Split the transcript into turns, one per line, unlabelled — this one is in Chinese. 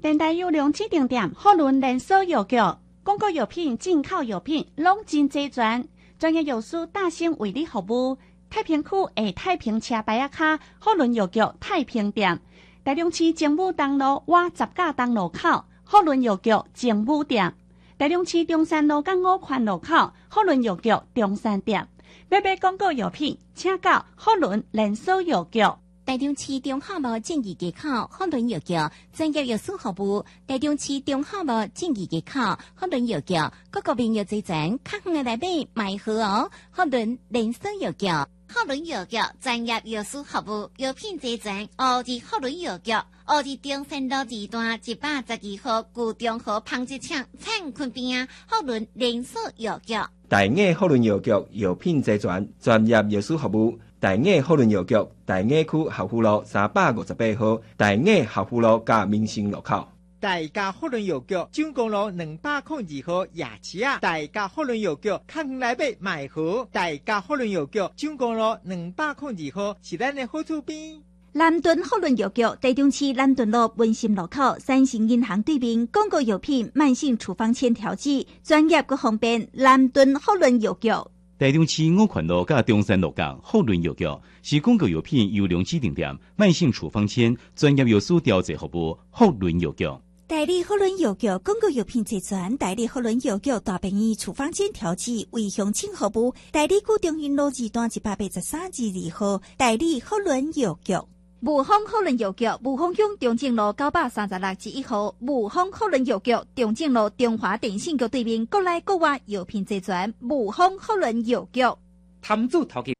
电台优良指定店，好伦连锁药局，广告药品、进口药品拢真齐全，专业药师大兴为你服务。太平区的太平车牌仔卡，好伦药局太平店，台中市政府东路外十架东路口，好伦药局政府店，台中市中山路港5环路口，好伦药局中山店。要买广告药品，请到好伦连锁药局。
台中市中华路正义街口好伦药局专业药师服务。台中市中华路正义街口好伦药局各个面药齐全，较远的来买买好哦。好伦连锁药局，好伦药局专业药师服务，药品齐全。奥治好伦药局，奥治中山路二段112号旧中和纺织厂厂坤边啊，好伦连锁药局。
大雅好伦药局药品齐全，专业药师服务。大雅好伦药局，大雅区合福路358号，大雅合福路加民生路口。
大家好伦药局，蔣公路202号夜市啊！大家好伦药局，较远来买买好。大家好伦药局，蔣公路202号是咱的好厝边。
南屯好伦药局，台中市南屯路文心路口三星银行对面，广告药品、慢性处方签调剂，专业佮方便。南屯好伦药局。
台中市5环路甲中山路港好伦药局是广告药品优良指定店，慢性处方签专业药师调剂服务。好伦药局。
代理好伦药局广告药品齐全，代理好伦药局大便宜处方签调剂为乡亲服务。代理古中心路2段183-2号，代理好伦药局。雾峰好伦药局，雾峰乡中正路936-1号，雾峰好伦药局，中正路中华电信局对面，国内国外药品齐全，雾峰好伦药局。
摊主头家